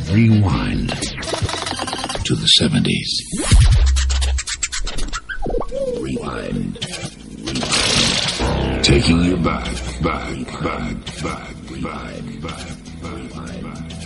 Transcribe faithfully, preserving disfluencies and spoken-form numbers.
Rewind to the seventies. Rewind. Rewind. Taking you back, back, back, back, back, back, back, back.